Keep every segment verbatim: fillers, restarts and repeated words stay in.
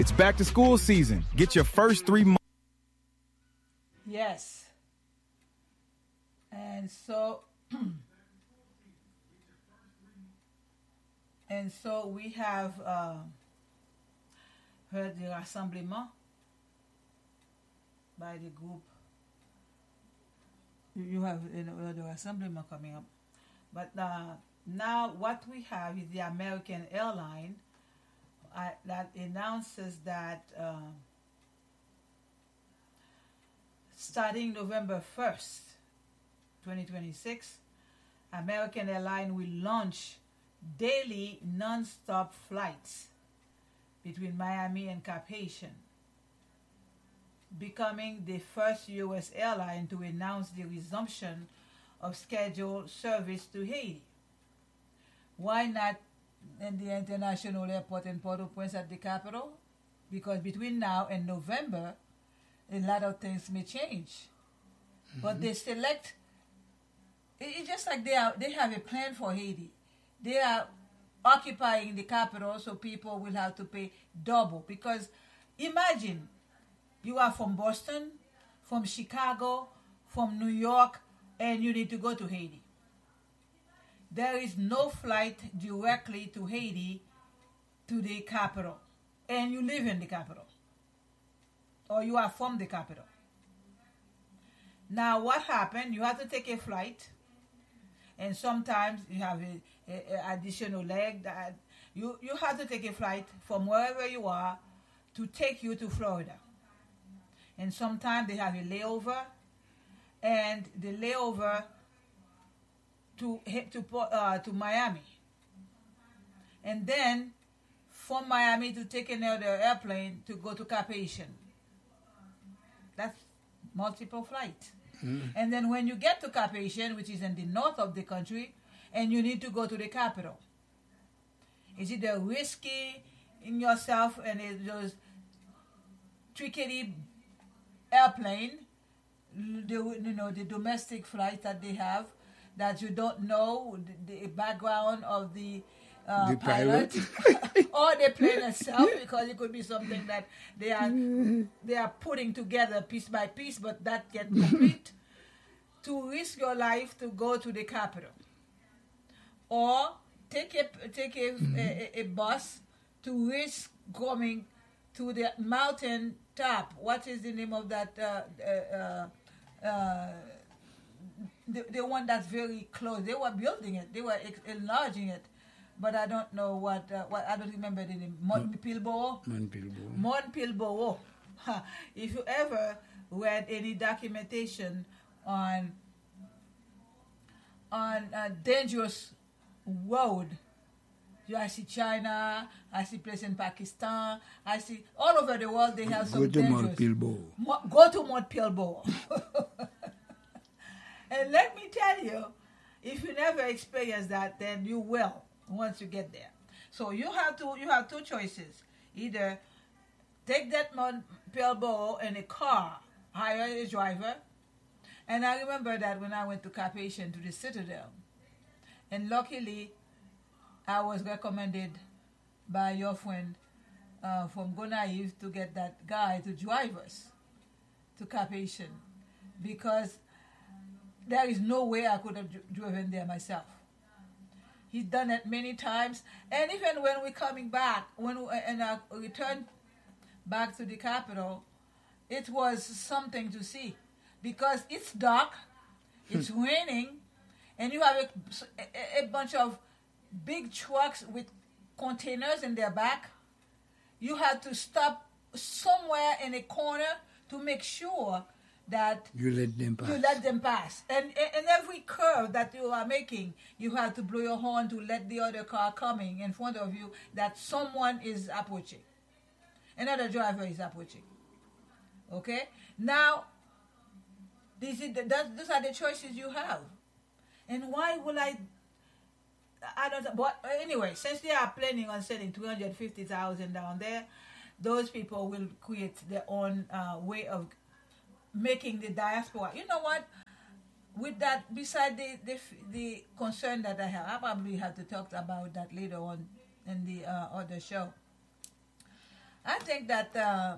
It's back to school season. Get your first three months. Yes. And so, and so we have uh, heard the rassemblement by the group. You have you know, the rassemblement coming up. But uh, now what we have is the American airline uh, that announces that uh, starting November first, twenty twenty-six, American Airlines will launch daily non-stop flights between Miami and Cap Haitian, becoming the first U S airline to announce the resumption of scheduled service to Haiti. Why not in the international airport in Port-au-Prince at the capital? Because between now and November, a lot of things may change. Mm-hmm. But they select, it's just like they are, they have a plan for Haiti. They are occupying the capital, so people will have to pay double. Because imagine, you are from Boston, from Chicago, from New York, and you need to go to Haiti. There is no flight directly to Haiti to the capital, and you live in the capital, or you are from the capital. Now, what happened? You have to take a flight, and sometimes you have a, a, a additional leg that you you have to take a flight from wherever you are to take you to Florida. And sometimes they have a layover, and the layover to to uh, to Miami, and then from Miami to take another airplane to go to Cap Haitian. That's multiple flights. Mm. And then when you get to Cap Haitian, which is in the north of the country, and you need to go to the capital, is it the risky in yourself and it those tricky airplane, the, you know, the domestic flight that they have, that you don't know the, the background of the, uh, the pilot, pilot. Or the plane itself, because it could be something that they are they are putting together piece by piece, but that get complete. To risk your life to go to the capital, or take a take a, mm-hmm. a, a bus to risk going to the mountain top. What is the name of that? Uh, uh, uh, the, the one that's very close. They were building it. They were ex- enlarging it, but I don't know what. Uh, what I don't remember the name. Montpilbo. Montpilbo. Montpilbo. If you ever read any documentation on on a dangerous road, you I see China, I see places in Pakistan, I see all over the world they have go some to dangerous. Montpilbo. Mo- go to Montpilbo. And let me tell you, if you never experience that, then you will once you get there. So you have to you have two choices. Either take that Montpilbo in a car, hire a driver. And I remember that when I went to Cap Haitian to the Citadel, and luckily I was recommended by your friend uh, from Gonaive to get that guy to drive us to Cap Haitian, because there is no way I could have driven there myself. He's done it many times, and even when we're coming back, when we, and I returned back to the capital, it was something to see, because it's dark, it's raining, and you have a, a, a bunch of big trucks with containers in their back. You have to stop somewhere in a corner to make sure that you let them pass. You let them pass. And in every curve that you are making, you have to blow your horn to let the other car coming in front of you that someone is approaching. Another driver is approaching. Okay? Now, this is the, that, those are the choices you have. And why will I... I don't... But anyway, since they are planning on sending two hundred fifty thousand down there, those people will create their own uh, way of making the diaspora. You know what? With that, beside the, the the concern that I have, I probably have to talk about that later on in the uh, other show. I think that uh,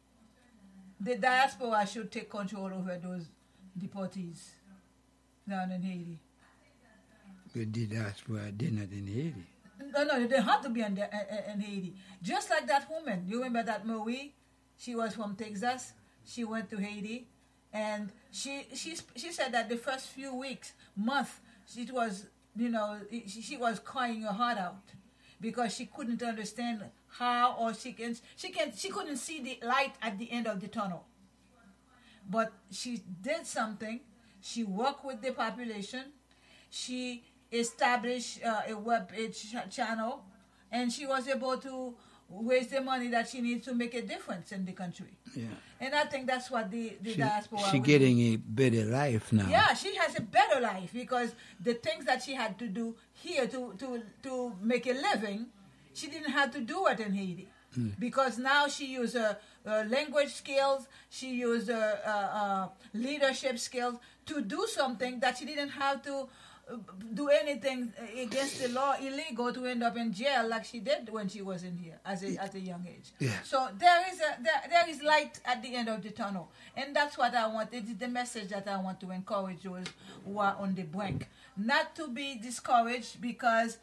the diaspora should take control over those deportees down in Haiti. But the diaspora, they're not in Haiti. No, no, they have to be in, the, in, in Haiti. Just like that woman. You remember that Marie? She was from Texas. She went to Haiti. And she she she said that the first few weeks, month, she was, you know, she, she was crying her heart out because she couldn't understand how, or she can she can she couldn't see the light at the end of the tunnel. But she did something. She worked with the population. She established uh, a web ch- channel, and she was able to raise the money that she needs to make a difference in the country. Yeah. And I think that's what the, the She, diaspora... she will getting do. a better life now. Yeah, she has a better life because the things that she had to do here to, to, to make a living, she didn't have to do it in Haiti. Mm. Because now she used her, her language skills, she used her uh, uh, leadership skills to do something that she didn't have to do anything against the law, illegal, to end up in jail like she did when she was in here as a, at a young age. Yeah. So there is a there, there is light at the end of the tunnel, and that's what I want. It is the message that I want to encourage those who are on the brink, not to be discouraged, because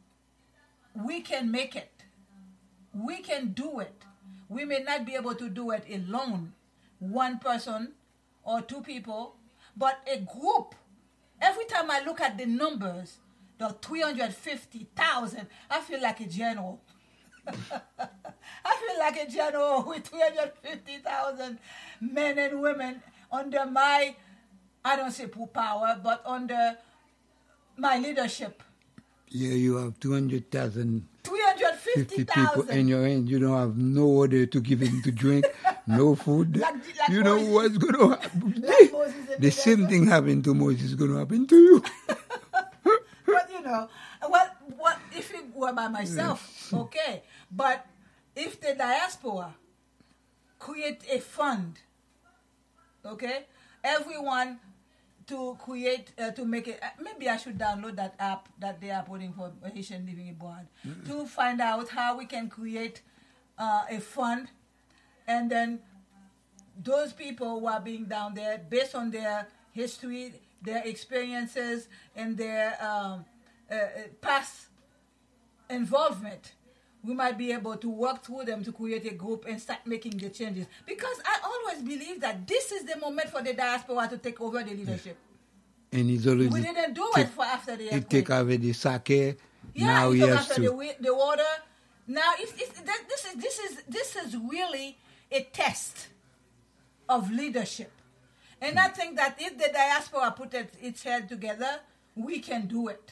we can make it. We can do it. We may not be able to do it alone, one person or two people, but a group. Every time I look at the numbers, the three hundred fifty thousand, I feel like a general. I feel like a general with three hundred fifty thousand men and women under my, I don't say power, but under my leadership. Yeah, you have two hundred thousand three hundred fifty people in your hand. You don't have no water to give him to drink, no food. Like, like you know Moses. what's going to happen. Like Moses in the same desert. thing happened to Moses is going to happen to you. But you know, what what if it were by myself, okay. But if the diaspora create a fund, okay, everyone to create, uh, to make it, uh, maybe I should download that app that they are putting for Haitian Living Abroad mm-hmm. to find out how we can create uh, a fund, and then those people who are being down there, based on their history, their experiences, and their um, uh, past involvement, we might be able to work through them to create a group and start making the changes. Because I always believe that this is the moment for the diaspora to take over the leadership. And he's already we didn't do take, it for after the he earthquake. take over the sake. Yeah, now he he took has after to. the, the water. Now, if, if that, this is this is this is really a test of leadership, and I think that if the diaspora put it, its head together, we can do it.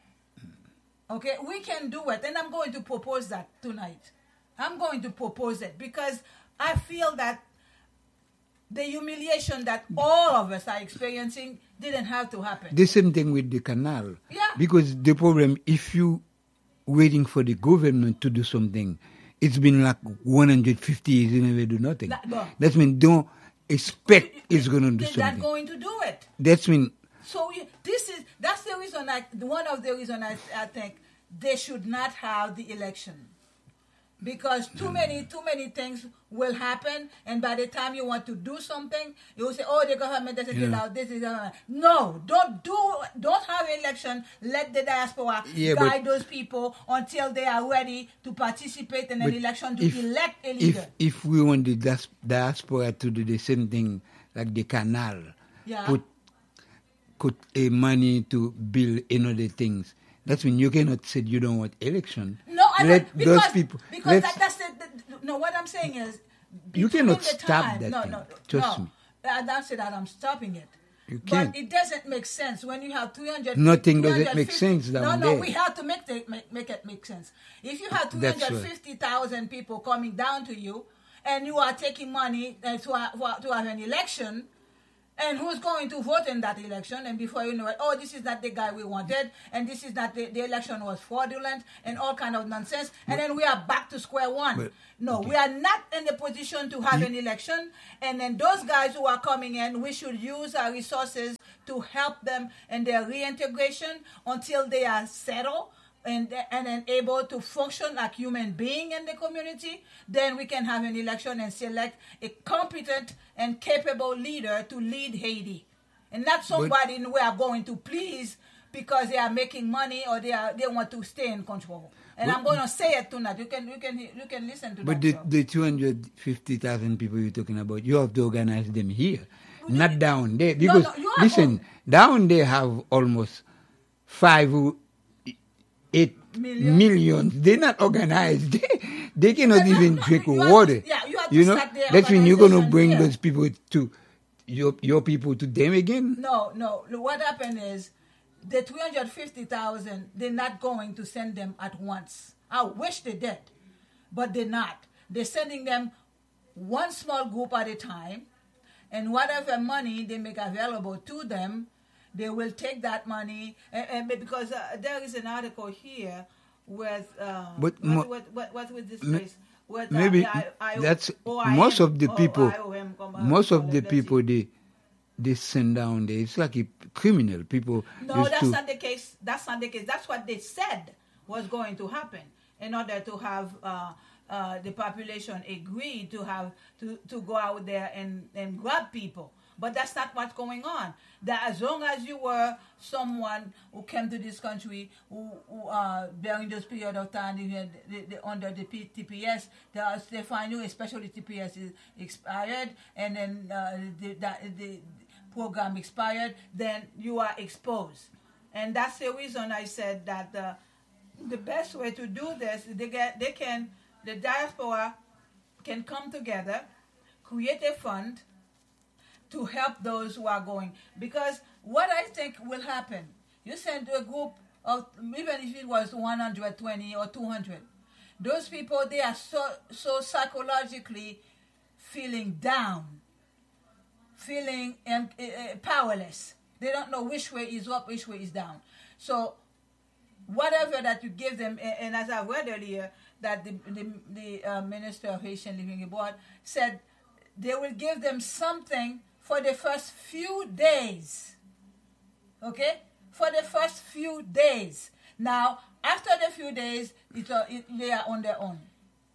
Okay, we can do it, and I'm going to propose that tonight. I'm going to propose it because I feel that the humiliation that all of us are experiencing didn't have to happen. The same thing with the canal. Yeah. Because the problem, if you waiting for the government to do something, it's been like one hundred fifty years, you never do nothing. That, no. That means don't expect it's going to do They're something. not going to do it. That's mean. So you, this is that's the reason I one of the reasons I, I think they should not have the election, because too many too many things will happen, and by the time you want to do something, you will say, "Oh, the government doesn't Yeah. allow this." Is uh, no, don't do don't have an election. Let the diaspora Yeah, guide but- those people until they are ready to participate in an But election to if- elect a If leader. if we want the dias- diaspora to do the same thing like the canal, Yeah. put put a money to build another things. That's when you cannot say you don't want election. No, I let don't, because, those people. because let's- that, that's the, the, no. What I'm saying is, You between cannot the stop time- that no, thing. No, Trust no. me. I don't say that I'm stopping it. You but can't. it doesn't make sense when you have three hundred. Nothing doesn't make three hundred fifty sense down No, no, there. we have to make, the, make make it make sense. If you have three That's hundred fifty thousand people coming down to you, and you are taking money uh, to, have, to have an election. And who's going to vote in that election? And before you know it, oh, this is not the guy we wanted, and this is not the, the election was fraudulent, and all kind of nonsense. And then we are back to square one. But- no, okay. we are not in the position to have an election. And then those guys who are coming in, we should use our resources to help them in their reintegration until they are settled. and and then able to function like human being in the community, then we can have an election and select a competent and capable leader to lead Haiti, and not somebody we are going to please because they are making money or they are they want to stay in control. And but, I'm going to say it tonight. You can you can you can listen to but that. But the, the two hundred fifty thousand people you're talking about, you have to organize them here, you, not down there. Because no, no, listen, down there have almost five, eight million. millions. They're not organized. They, they cannot no, even no, drink you water. To, yeah, you, have you to know, start their that's when you're going to bring here. those people to your your people to them again. No, no. What happened is, the three hundred fifty thousand, they're not going to send them at once. I wish they did, but they're not. They're sending them one small group at a time, and whatever money they make available to them, they will take that money. And, and because uh, there is an article here with uh, but what, mo- what, what, what with this place? With, uh, maybe I, I, that's O I M, most of the people. O I M, most of the people they. They send down there. It's like a criminal. People. No, that's to... not the case. That's not the case. That's what they said was going to happen in order to have uh, uh, the population agree to have to, to go out there and, and grab people. But that's not what's going on. That as long as you were someone who came to this country who, who uh, during this period of time you had the, the, under the P- T P S, they, they find you, especially T P S is expired, and then uh, the, the, the program expired, then you are exposed. And that's the reason I said that uh, the best way to do this, they get, they can, the diaspora can come together, create a fund to help those who are going. Because what I think will happen, you send a group of, even if it was one hundred twenty or two hundred, those people, they are so, so psychologically feeling down, feeling um, uh, powerless. They don't know which way is up, which way is down. So whatever that you give them, and, and as I read earlier, that the, the, the uh, Minister of Haitian Living Abroad said they will give them something for the first few days. Okay? For the first few days. Now, after the few days, it, uh, it, they are on their own.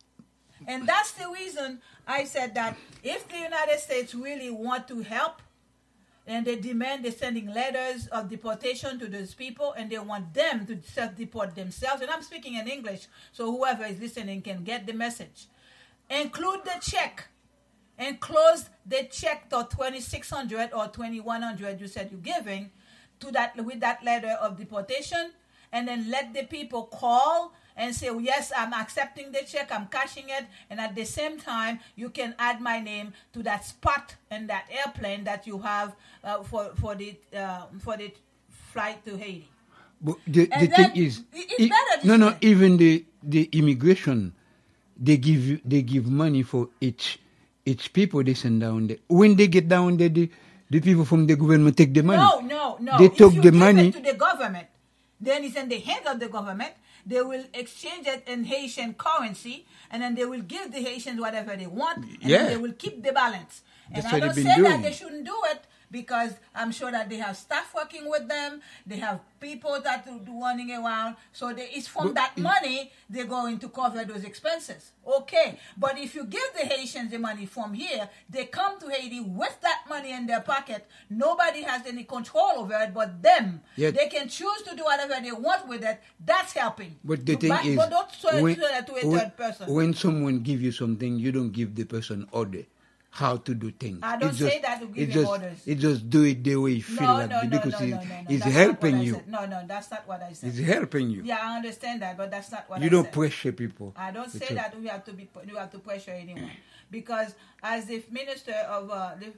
And that's the reason I said that if the United States really want to help, and they demand they're sending letters of deportation to those people, and they want them to self-deport themselves, and I'm speaking in English, so whoever is listening can get the message. Include the check. Enclose the check to twenty-six hundred or twenty-one hundred you said you're giving to that with that letter of deportation, and then let the people call and say, oh, yes, I'm accepting the check, I'm cashing it, and at the same time, you can add my name to that spot in that airplane that you have uh, for for the uh, for the flight to Haiti. But the, the thing is, it, no, no, way. even the, the immigration, they give you, they give money for each each people they send down there. When they get down there, the, the people from the government take the money. No, no, no. They took if you the give money it to the government, then it's in the hands of the government. They will exchange it in Haitian currency, and then they will give the Haitians whatever they want, and yeah. then they will keep the balance. And That's I what don't they've say been that doing. they shouldn't do it, because I'm sure that they have staff working with them, they have people that are running around, so they, it's from But, that money they're going to cover those expenses. Okay, but if you give the Haitians the money from here, they come to Haiti with that money in their pocket. Nobody has any control over it but them. Yeah. They can choose to do whatever they want with it. That's helping. But the To thing back- is, but don't show when, it to, to a when, third person. when someone give you something, you don't give the person order how to do things. I don't It's say just, that to give it him just, orders. It just do it the way you feel No, like no, it, no, because no, it's, no, no, no. it's That's helping not what I you. said. No, no, that's not what I said. It's helping you. Yeah, I understand that, but that's not what You I don't said. pressure people. I don't say It's a- that we have to be we have to pressure anyone, because as the minister of uh, the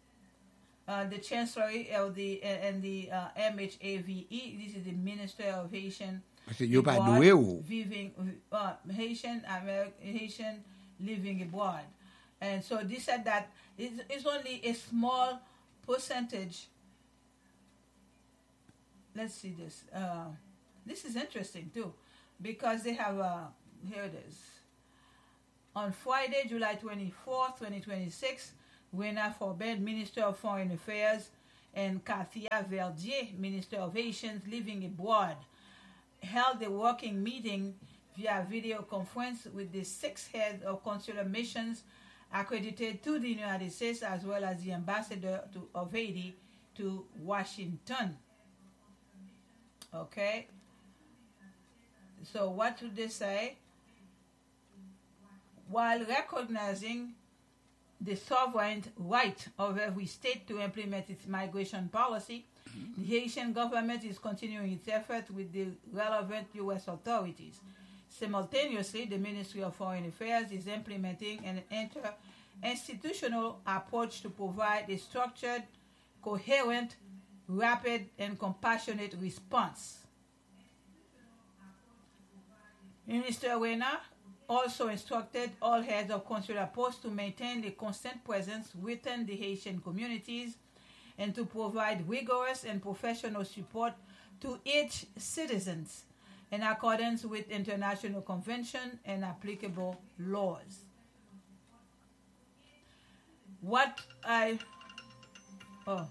uh, the chancellery of the and the uh, M H A V E, this is the Minister of Haitian I said, you're about Abroad, the way, oh. Viving uh, Haitian American Haitian living abroad, and so they said that it's, it's only a small percentage. Let's see this. Uh, this is interesting too, because they have uh, here it is. On Friday, July twenty-fourth, twenty twenty-six, Rena Forbed, Minister of Foreign Affairs, and Katia Verdier, Minister of Haitians living abroad, held a working meeting via video conference with the six heads of consular missions accredited to the United States, as well as the ambassador to, of Haiti to Washington. Okay? So what do they say? While recognizing the sovereign right of every state to implement its migration policy, the Haitian government is continuing its efforts with the relevant U S authorities. Simultaneously, the Ministry of Foreign Affairs is implementing an inter-institutional approach to provide a structured, coherent, rapid, and compassionate response. Minister Reyna also instructed all heads of consular posts to maintain a constant presence within the Haitian communities and to provide rigorous and professional support to each citizen in accordance with international convention and applicable laws. What I oh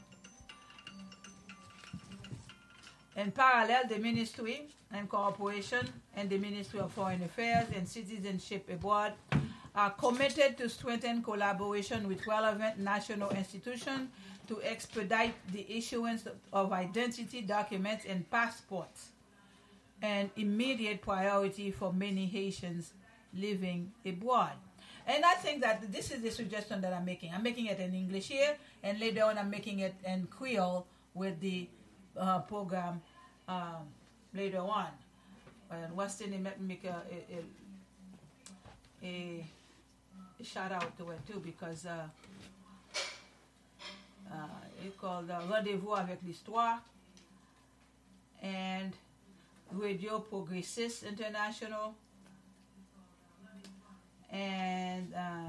in parallel, the Ministry and Cooperation and the Ministry of Foreign Affairs and Citizenship Abroad are committed to strengthen collaboration with relevant national institutions to expedite the issuance of identity documents and passports, an immediate priority for many Haitians living abroad. And I think that this is the suggestion that I'm making. I'm making it in English here, and later on I'm making it in Creole with the uh, program um, later on. And Weston let me make a, a, a, a shout out to it too, because uh, uh, it's called uh, Rendez-vous avec l'Histoire and Radio Progressiste International and uh,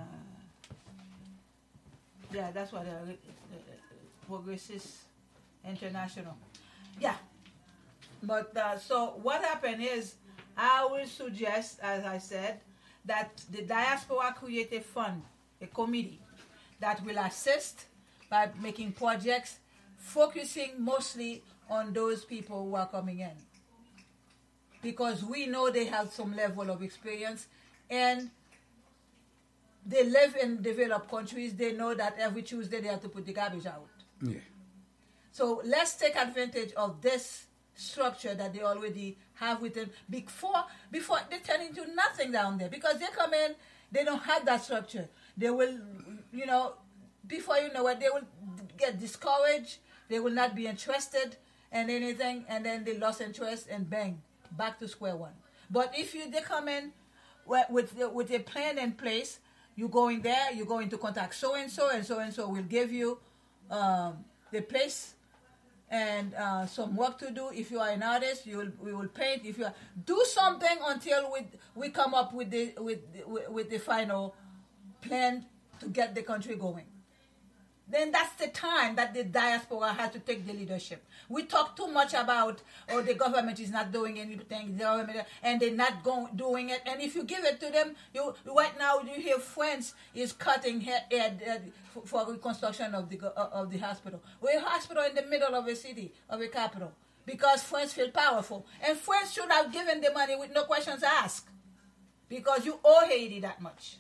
yeah, that's what uh, uh, Progressiste International. Yeah. But uh, so what happened is, I will suggest, as I said, that the Diaspora Creative Fund, a committee that will assist by making projects focusing mostly on those people who are coming in. Because we know they have some level of experience and they live in developed countries. They know that every Tuesday they have to put the garbage out. Yeah. So let's take advantage of this structure that they already have within before before they turn into nothing down there, because they come in, they don't have that structure. They will, you know, before you know it, they will get discouraged. They will not be interested in anything, and then they lost interest, and bang, back to square one. But if you they come in with with, with a plan in place, you go in there, you go into contact so and so, and so and so will give you um, the place and uh, some work to do. If you are an artist, you will we will paint. If you are, do something until we we come up with the with with, with the final plan to get the country going. Then that's the time that the diaspora has to take the leadership. We talk too much about, oh, the government is not doing anything, and they're not going doing it. And if you give it to them, you right now you hear France is cutting head, head, head for reconstruction of the of the hospital. We're a hospital in the middle of a city, of a capital, because France feel powerful, and France should have given the money with no questions asked, because you owe Haiti that much.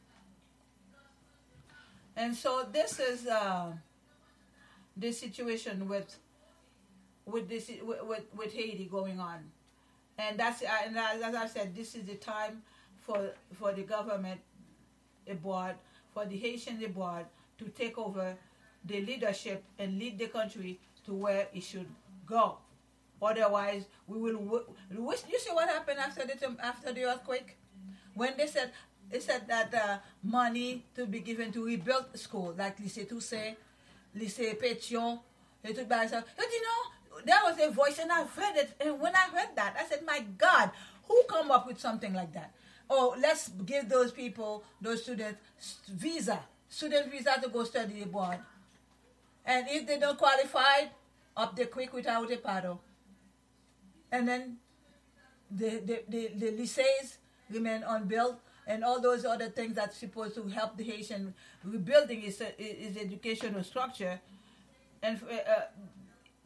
And so this is uh, the situation with with this with, with Haiti going on, and that's uh, and as I said, this is the time for for the government abroad, for the Haitians abroad to take over the leadership and lead the country to where it should go. Otherwise, we will. You see what happened after the after the earthquake, when they said. They said that uh, money to be given to rebuild school, like Lycée Toussaint, Lycée Pétion, and tout by itself. But you know, there was a voice, and I heard it, and when I heard that, I said, my God, who come up with something like that? Oh, let's give those people, those students, visa, student visa to go study abroad. And if they don't qualify, up the creek without a paddle. And then the, the, the, the lycées remain unbuilt. And all those other things that's supposed to help the Haitian rebuilding is is educational structure, and uh,